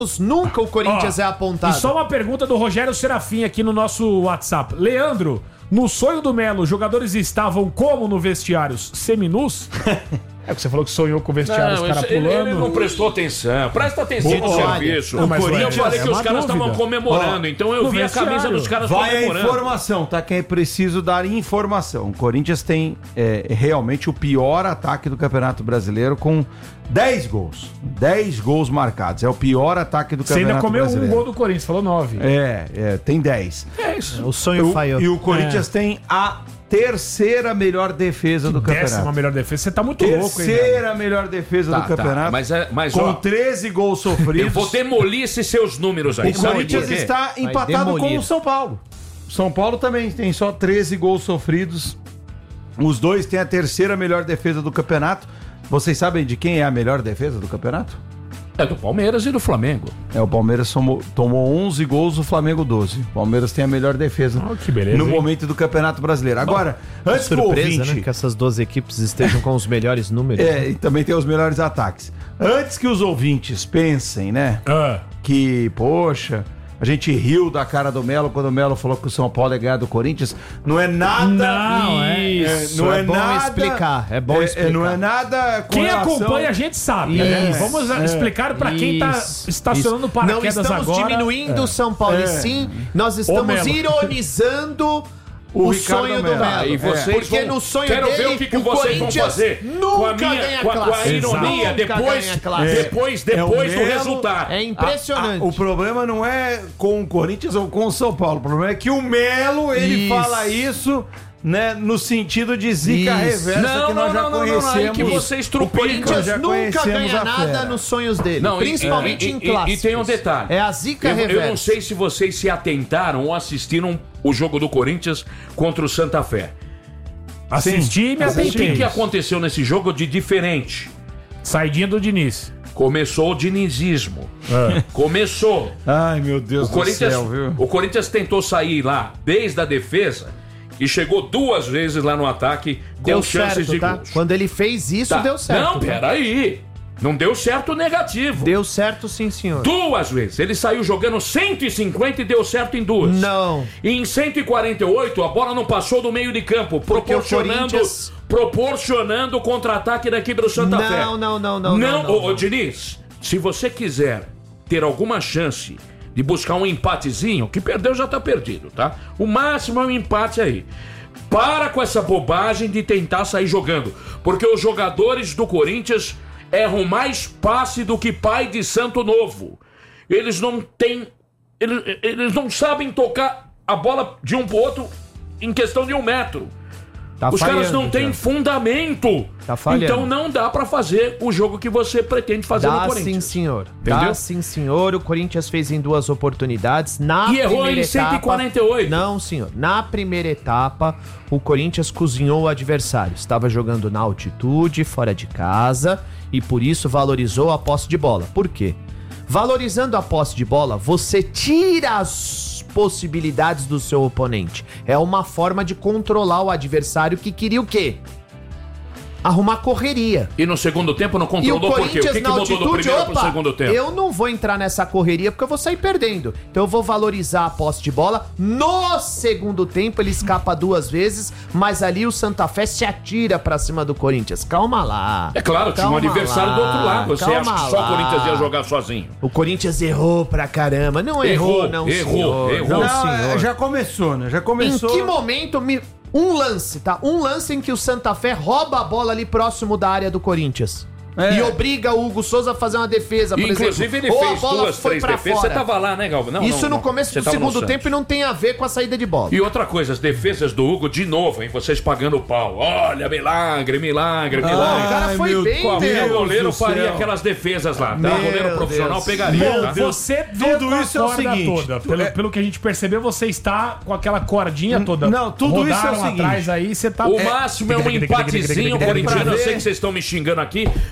nunca o Corinthians é apontado. E só uma pergunta do Rogério Serafim aqui no nosso WhatsApp. Leandro, no sonho do Melo, os jogadores estavam como no vestiário? Seminus? É que você falou que sonhou com o vestiário, os caras pulando. Ele não prestou atenção. Presta atenção no serviço. Eu falei que os caras estavam comemorando, então eu vi a camisa dos caras comemorando. Vai a informação, tá? Que é preciso dar informação. O Corinthians tem realmente o pior ataque do Campeonato Brasileiro com 10 gols. 10 gols marcados. É o pior ataque do Campeonato Brasileiro. Você ainda comeu um gol do Corinthians, falou 9. Tem 10. É isso. O sonho falhou. E o Corinthians tem a terceira melhor defesa do campeonato. 10ª melhor defesa. Você tá muito louco, hein? Terceira melhor defesa do campeonato. Mas, com 13 gols sofridos. Eu vou demolir esses seus números aí. O Corinthians está empatado com o São Paulo. São Paulo também tem só 13 gols sofridos. Os dois têm a terceira melhor defesa do campeonato. Vocês sabem de quem é a melhor defesa do campeonato? É do Palmeiras e do Flamengo. O Palmeiras tomou 11 gols, o Flamengo 12. O Palmeiras tem a melhor defesa que beleza, no momento do Campeonato Brasileiro. Agora, antes que o ouvinte... né, que essas duas equipes estejam com os melhores números. E também tem os melhores ataques. Antes que os ouvintes pensem, né, que, poxa... A gente riu da cara do Melo quando o Melo falou que o São Paulo é ganhar do Corinthians. Não é nada. Não é bom nada, explicar. É bom explicar. Não é nada. Quem acompanha a gente sabe. Né? Vamos explicar para quem está estacionando paraquedas agora. Não estamos diminuindo o São Paulo, e sim, nós estamos ironizando o sonho do Melo. E vocês porque no sonho quero dele, ver o que vocês vão fazer nunca ganha classe. Com a ironia, depois do resultado. É impressionante. O problema não é com o Corinthians ou com o São Paulo. O problema é que o Melo, ele fala isso... Né, no sentido de zica reversa que nós já conhecemos. Que vocês o Corinthians nunca ganha nada nos sonhos dele, principalmente em clássicos. E tem um detalhe. É a zica reversa. Eu não sei se vocês se atentaram ou assistiram o jogo do Corinthians contra o Santa Fé. Assisti e me atentei. O que aconteceu nesse jogo de diferente? Saidinha do Diniz. Começou o dinizismo. Começou. Ai, meu Deus do céu, viu? O Corinthians tentou sair lá desde a defesa e chegou 2 vezes lá no ataque com chances de gols. Quando ele fez isso, deu certo. Não, peraí. Não deu certo negativo. Deu certo, sim, senhor. 2 vezes. Ele saiu jogando 150 e deu certo em 2. Não. E em 148, a bola não passou do meio de campo, proporcionando o contra-ataque da equipe do Santa Fé. Não, Diniz, se você quiser ter alguma chance de buscar um empatezinho, que perdeu já tá perdido, tá? O máximo é um empate aí. Para com essa bobagem de tentar sair jogando, porque os jogadores do Corinthians erram mais passe do que pai de santo novo. Eles não têm... Eles não sabem tocar a bola de um pro outro em questão de 1 metro. Os caras não têm fundamento. Então não dá pra fazer o jogo que você pretende fazer no Corinthians. Sim, senhor. Dá sim, senhor. O Corinthians fez em 2 oportunidades. E errou em 148. Não, senhor. Na primeira etapa, o Corinthians cozinhou o adversário. Estava jogando na altitude, fora de casa, e por isso valorizou a posse de bola. Por quê? Valorizando a posse de bola, você tira as possibilidades do seu oponente. É uma forma de controlar o adversário que queria o quê? Arrumar correria. E no segundo tempo não controlou por quê? O que mudou do primeiro pro segundo tempo? Eu não vou entrar nessa correria porque eu vou sair perdendo. Então eu vou valorizar a posse de bola. No segundo tempo ele escapa 2 vezes, mas ali o Santa Fé se atira pra cima do Corinthians. Calma lá. É claro, tinha um adversário do outro lado. Você acha que só o Corinthians ia jogar sozinho? O Corinthians errou pra caramba. Não errou, senhor. Errou. Não, já começou, né? Já começou. Em que momento um lance, tá? Um lance em que o Santa Fé rouba a bola ali próximo da área do Corinthians. E obriga o Hugo Souza a fazer uma defesa, por Inclusive, exemplo. ele fez 2, 3 defesas. Você tava lá, né, Galvão? Isso no começo do segundo tempo e não tem a ver com a saída de bola. E outra coisa, as defesas do Hugo, de novo, hein? Vocês pagando o pau. Olha, milagre. O cara foi bem, qualquer goleiro faria aquelas defesas lá. Tá? Goleiro profissional pegaria. Tá? Você tudo isso é o seguinte. Pelo que a gente percebeu, você está com aquela cordinha toda. Não, tudo isso é o seguinte. Atrás aí, você tá... O máximo é um empatezinho corintiano. Eu sei que vocês estão me xingando aqui,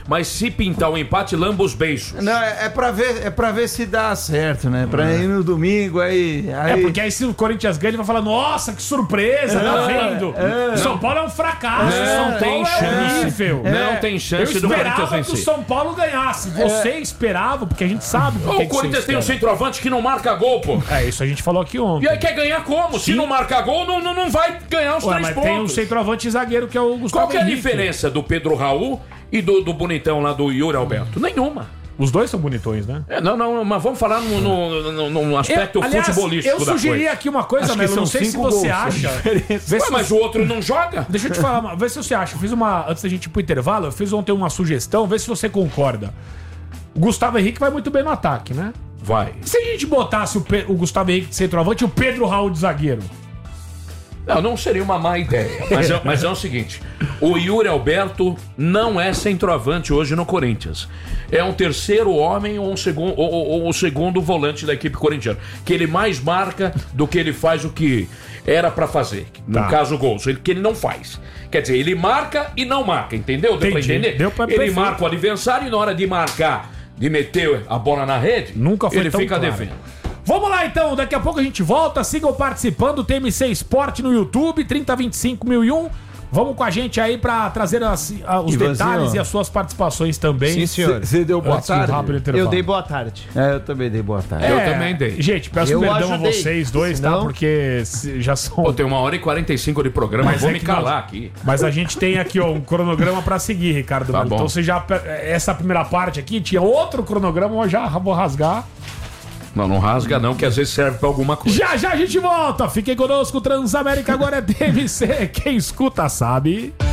mas se pintar o empate, lamba os beijos. Não, é pra ver se dá certo, né? Pra ir no domingo, aí... Porque aí se o Corinthians ganha, ele vai falar, nossa, que surpresa, tá vendo? São Paulo é um fracasso, São Paulo é horrível. Não tem chance do Corinthians vencer. Eu esperava que o São Paulo ganhasse. Você esperava, porque a gente sabe. O Corinthians tem um centroavante que não marca gol, pô. Isso a gente falou aqui ontem. E aí quer ganhar como? Sim. Se não marcar gol, não vai ganhar os 3 pontos. Tem um centroavante zagueiro que é o Gustavo Qual que é a diferença do Pedro Raul e do bonitão lá do Yuri Alberto? Nenhuma. Os dois são bonitões, né? Não, mas vamos falar no aspecto futebolístico da coisa. Eu sugeri aqui uma coisa, Melo, não sei se você acha. Mas o outro não joga? Deixa eu te falar, vê se você acha. Antes da gente ir pro intervalo, eu fiz ontem uma sugestão, vê se você concorda. O Gustavo Henrique vai muito bem no ataque, né? Vai. Se a gente botasse o Gustavo Henrique de centroavante e o Pedro Raul de zagueiro? Não seria uma má ideia. Mas é o seguinte: o Yuri Alberto não é centroavante hoje no Corinthians. É um terceiro homem ou o segundo volante da equipe corintiana. Que ele mais marca do que ele faz o que era pra fazer. No caso, gols. Que ele não faz. Quer dizer, ele marca e não marca, entendeu? Deu pra entender? Ele marca o adversário e na hora de marcar, de meter a bola na rede, nunca foi ele tão fica claro. devendo. Vamos lá então, daqui a pouco a gente volta. Sigam participando, TMC Esporte no YouTube, 3025.001. Vamos com a gente aí pra trazer os detalhes e as suas participações também. Sim, senhor. Você deu boa tarde? Eu dei boa tarde. Eu também dei boa tarde. Eu também dei. Gente, peço perdão a vocês dois, tá? Porque já são... Pô, tem 1h45 de programa, mas vou me calar aqui. Mas a gente tem aqui, ó, um cronograma pra seguir, Ricardo. Tá bom. Então você já... Essa primeira parte aqui tinha outro cronograma, eu já vou rasgar. Não rasga não, que às vezes serve pra alguma coisa. Já a gente volta. Fiquem conosco, Transamérica agora é TMC. Quem escuta sabe.